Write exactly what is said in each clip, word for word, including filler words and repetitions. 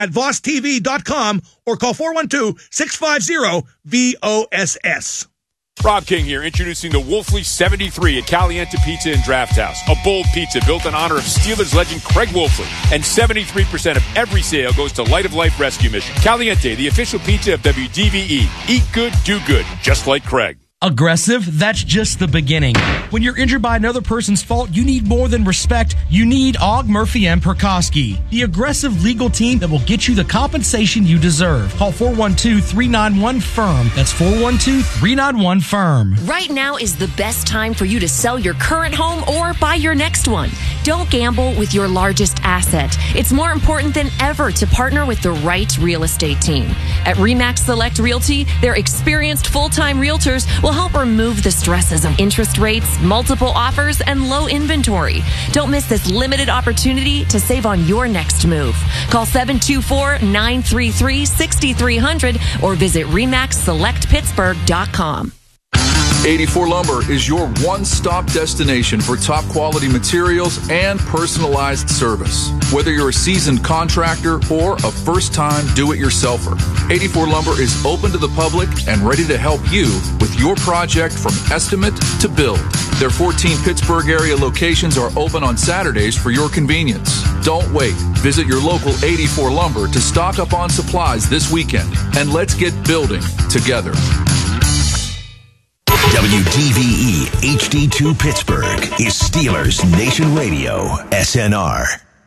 at voss t v dot com or call four one two, six five zero, V O S S. Rob King here, introducing the Wolfley seventy-three at Caliente Pizza and Draft House. A bold pizza built in honor of Steelers legend Craig Wolfley. And seventy-three percent of every sale goes to Light of Life Rescue Mission. Caliente, the official pizza of W D V E. Eat good, do good, just like Craig. Aggressive? That's just the beginning. When you're injured by another person's fault, you need more than respect. You need Ogg, Murphy, and Perkoski, the aggressive legal team that will get you the compensation you deserve. Call four one two, three nine one, F I R M. That's four one two, three nine one, F I R M. Right now is the best time for you to sell your current home or buy your next one. Don't gamble with your largest asset. It's more important than ever to partner with the right real estate team. At RE/MAX Select Realty, their experienced full-time realtors will help remove the stresses of interest rates, multiple offers, and low inventory. Don't miss this limited opportunity to save on your next move. Call seven two four, nine three three, six three zero zero or visit remax select pittsburgh dot com. eighty-four Lumber is your one-stop destination for top-quality materials and personalized service. Whether you're a seasoned contractor or a first-time do-it-yourselfer, eighty-four Lumber is open to the public and ready to help you with your project from estimate to build. Their fourteen Pittsburgh area locations are open on Saturdays for your convenience. Don't wait. Visit your local eighty-four Lumber to stock up on supplies this weekend, and let's get building together. W D V E H D two Pittsburgh is Steelers Nation Radio, S N R.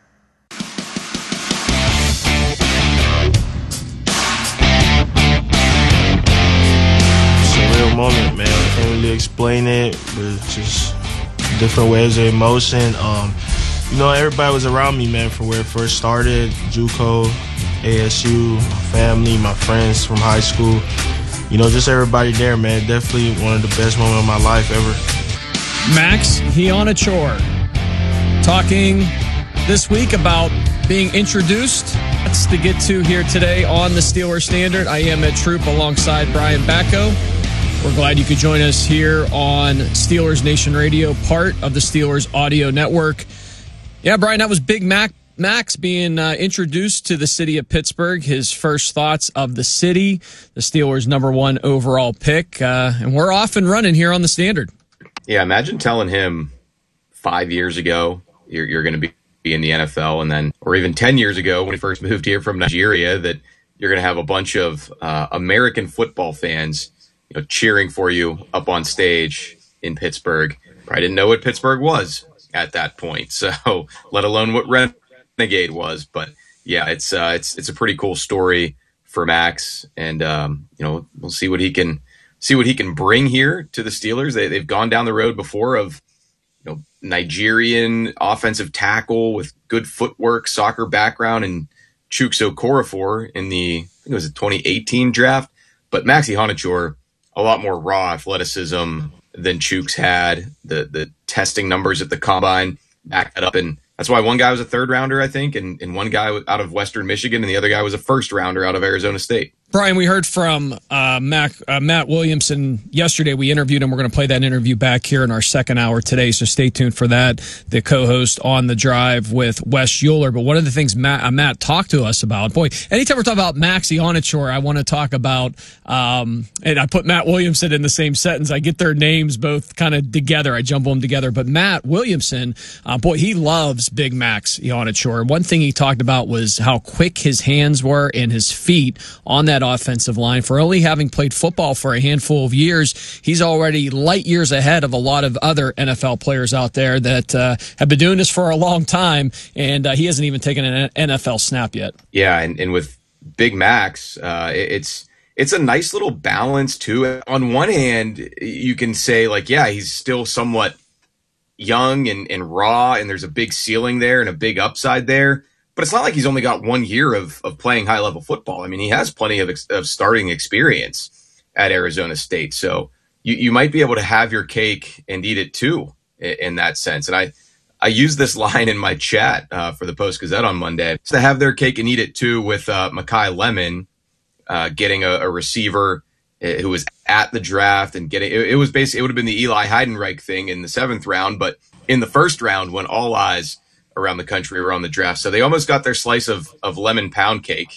It's a real moment, man. I can't really explain it, but it's just different waves of emotion. Um, you know, everybody was around me, man, from where it first started. JUCO, A S U, my family, my friends from high school. You know, just everybody there, man. Definitely one of the best moments of my life ever. Max Ionachor talking this week about being introduced. That's to get to here today on the Steelers Standard. I am Ed Troop alongside Brian Bacco. We're glad you could join us here on Steelers Nation Radio, part of the Steelers Audio Network. Yeah, Brian, that was Big Mac. Max being uh, introduced to the city of Pittsburgh, his first thoughts of the city, the Steelers' number one overall pick, uh, and we're off and running here on the Standard. Yeah, imagine telling him five years ago you're, you're going to be, be in the N F L, and then, or even ten years ago when he first moved here from Nigeria, that you're going to have a bunch of uh, American football fans, you know, cheering for you up on stage in Pittsburgh. Probably didn't know what Pittsburgh was at that point, so let alone what Red. Renegade was, but yeah, it's uh, it's it's a pretty cool story for Max, and um, you know, we'll see what he can see what he can bring here to the Steelers. They they've gone down the road before of, you know, Nigerian offensive tackle with good footwork, soccer background, and Chuks Okorafor in the I think it was the twenty eighteen draft. But Max Ionachor, a lot more raw athleticism than Chuks had. The the testing numbers at the combine back that up, and that's why one guy was a third rounder, I think, and, and one guy out of Western Michigan, and the other guy was a first rounder out of Arizona State. Brian, we heard from uh, Mac, uh, Matt Williamson yesterday. We interviewed him. We're going to play that interview back here in our second hour today, so stay tuned for that. The co-host on The Drive with Wes Euler. But one of the things Matt, uh, Matt talked to us about, boy, anytime we're talking about Max Ionachor, I want to talk about, um, and I put Matt Williamson in the same sentence. I get their names both kind of together. I jumble them together. But Matt Williamson, uh, boy, he loves Big Max Ionachor. One thing he talked about was how quick his hands were and his feet on that offensive line. For only having played football for a handful of years, he's already light years ahead of a lot of other N F L players out there that uh, have been doing this for a long time, and uh, he hasn't even taken an N F L snap yet. Yeah, and, and with Big Max, uh, it's it's a nice little balance too. On one hand, you can say, like, yeah, he's still somewhat young and, and raw, and there's a big ceiling there and a big upside there. But it's not like he's only got one year of, of playing high-level football. I mean, he has plenty of, ex- of starting experience at Arizona State. So you, you might be able to have your cake and eat it too in, in that sense. And I, I used this line in my chat uh, for the Post-Gazette on Monday. So to have their cake and eat it too with uh, Mekhi Lemon uh, getting a, a receiver who was at the draft and getting it, it was basically, it would have been the Eli Heidenreich thing in the seventh round. But in the first round, when all eyes around the country around the draft. So they almost got their slice of, of lemon pound cake.